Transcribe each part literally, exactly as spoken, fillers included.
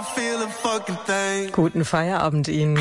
Guten Feierabend Ihnen.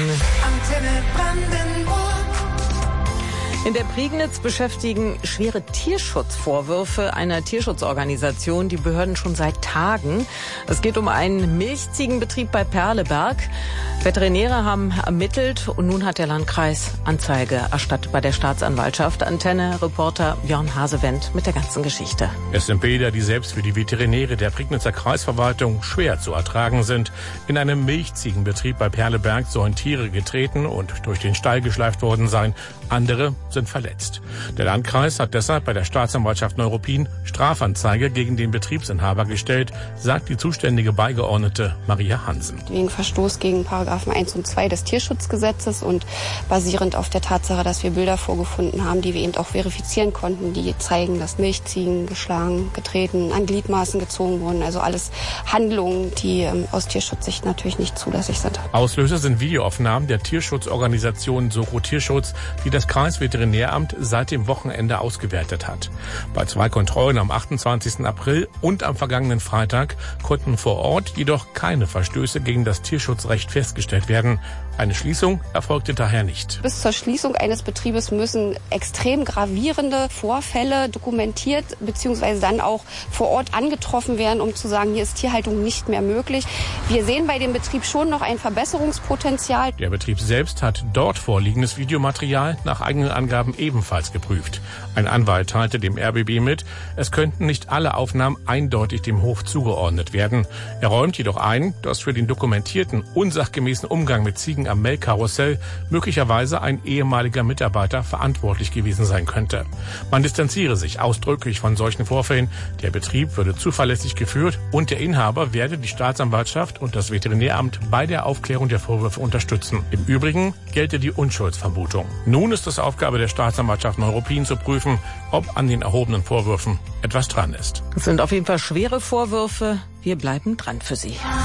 In der Prignitz beschäftigen schwere Tierschutzvorwürfe einer Tierschutzorganisation die Behörden schon seit Tagen. Es geht um einen Milchziegenbetrieb bei Perleberg. Veterinäre haben ermittelt und nun hat der Landkreis Anzeige erstattet bei der Staatsanwaltschaft. Antenne-Reporter Björn Hasewendt mit der ganzen Geschichte. Es sind Bilder, die selbst für die Veterinäre der Prignitzer Kreisverwaltung schwer zu ertragen sind. In einem Milchziegenbetrieb bei Perleberg sollen Tiere getreten und durch den Stall geschleift worden sein. Andere sind verletzt. Der Landkreis hat deshalb bei der Staatsanwaltschaft Neuruppin Strafanzeige gegen den Betriebsinhaber gestellt, sagt die zuständige Beigeordnete Maria Hansen. Wegen Verstoß gegen Paragraphen eins und zwei des Tierschutzgesetzes und basierend auf der Tatsache, dass wir Bilder vorgefunden haben, die wir eben auch verifizieren konnten, die zeigen, dass Milchziegen geschlagen, getreten, an Gliedmaßen gezogen wurden. Also alles Handlungen, die ähm, aus Tierschutzsicht natürlich nicht zulässig sind. Auslöser sind Videoaufnahmen der Tierschutzorganisation Soko Tierschutz, die das Kreisveterinäramt seit dem Wochenende ausgewertet hat. Bei zwei Kontrollen am achtundzwanzigsten April und am vergangenen Freitag konnten vor Ort jedoch keine Verstöße gegen das Tierschutzrecht festgestellt werden. Eine Schließung erfolgte daher nicht. Bis zur Schließung eines Betriebes müssen extrem gravierende Vorfälle dokumentiert bzw. dann auch vor Ort angetroffen werden, um zu sagen, hier ist Tierhaltung nicht mehr möglich. Wir sehen bei dem Betrieb schon noch ein Verbesserungspotenzial. Der Betrieb selbst hat dort vorliegendes Videomaterial nach eigenen Angaben ebenfalls geprüft. Ein Anwalt teilte dem R B B mit, es könnten nicht alle Aufnahmen eindeutig dem Hof zugeordnet werden. Er räumt jedoch ein, dass für den dokumentierten unsachgemäßen Umgang mit Ziegen am Melkkarussell möglicherweise ein ehemaliger Mitarbeiter verantwortlich gewesen sein könnte. Man distanziere sich ausdrücklich von solchen Vorfällen. Der Betrieb würde zuverlässig geführt und der Inhaber werde die Staatsanwaltschaft und das Veterinäramt bei der Aufklärung der Vorwürfe unterstützen. Im Übrigen gelte die Unschuldsvermutung. Nun ist es Aufgabe der Staatsanwaltschaft Neuruppin zu prüfen, ob an den erhobenen Vorwürfen etwas dran ist. Es sind auf jeden Fall schwere Vorwürfe. Wir bleiben dran für Sie.